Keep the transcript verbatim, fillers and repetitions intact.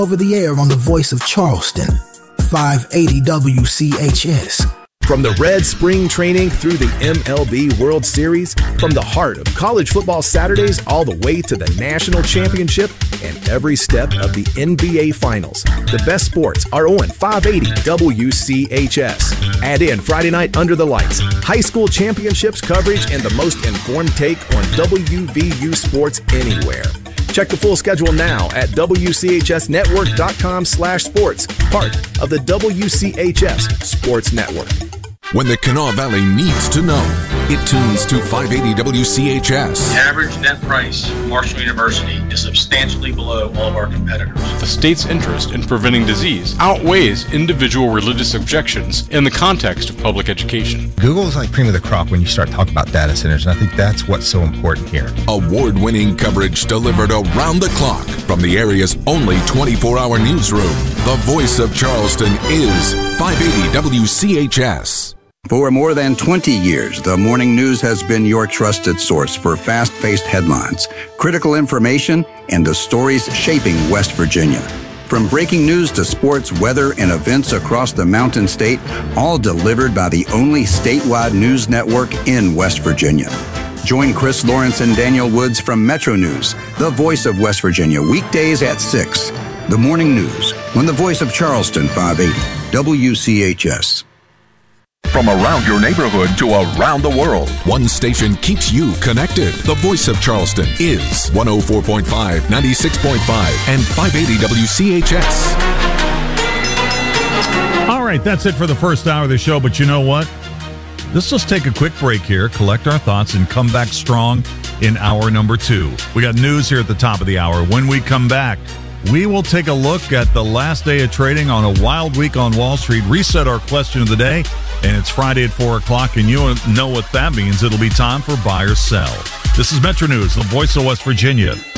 Over the air on the Voice of Charleston, five eighty W C H S. From the Red Spring Training through the M L B World Series, from the heart of college football Saturdays all the way to the national championship and every step of the N B A Finals, the best sports are on five eighty W C H S. Add in Friday night under the lights, high school championships coverage, and the most informed take on W V U sports anywhere. Check the full schedule now at W C H S network dot com slash sports, part of the W C H S Sports Network. When the Kanawha Valley needs to know, it tunes to five eighty W C H S. The average net price of Marshall University is substantially below all of our competitors. The state's interest in preventing disease outweighs individual religious objections in the context of public education. Google is like cream of the crop when you start talking about data centers, and I think that's what's so important here. Award-winning coverage delivered around the clock from the area's only twenty-four hour newsroom. The Voice of Charleston is five eighty W C H S. For more than twenty years, the Morning News has been your trusted source for fast-paced headlines, critical information, and the stories shaping West Virginia. From breaking news to sports, weather, and events across the Mountain State, all delivered by the only statewide news network in West Virginia. Join Chris Lawrence and Daniel Woods from Metro News, the voice of West Virginia, weekdays at six. The Morning News on the Voice of Charleston, five eighty W C H S. From around your neighborhood to around the world, one station keeps you connected. The Voice of Charleston is one oh four point five, ninety-six point five, and five eighty W C H S. All right, that's it for the first hour of the show, but you know what? Let's just take a quick break here, collect our thoughts, and come back strong in hour number two. We got news here at the top of the hour. When we come back, we will take a look at the last day of trading on a wild week on Wall Street, reset our question of the day, and it's Friday at four o'clock, and you know what that means. It'll be time for buy or sell. This is Metro News, the voice of West Virginia.